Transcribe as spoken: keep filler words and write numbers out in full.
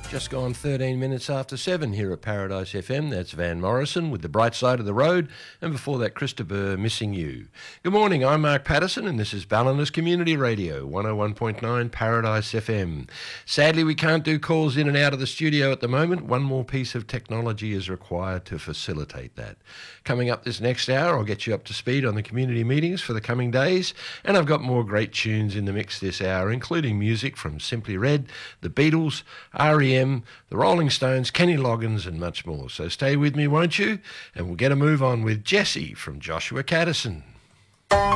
Just gone thirteen minutes after seven here at Paradise F M. That's Van Morrison with The Bright Side of the Road, and before that, Christopher, Missing You. Good morning, I'm Mark Patterson, and this is Ballinus Community Radio, one oh one point nine Paradise F M. Sadly, we can't do calls in and out of the studio at the moment. One more piece of technology is required to facilitate that. Coming up this next hour, I'll get you up to speed on the community meetings for the coming days, and I've got more great tunes in the mix this hour, including music from Simply Red, The Beatles, R E M, the Rolling Stones, Kenny Loggins, and much more. So stay with me, won't you? And we'll get a move on with Jessie from Joshua Caddison.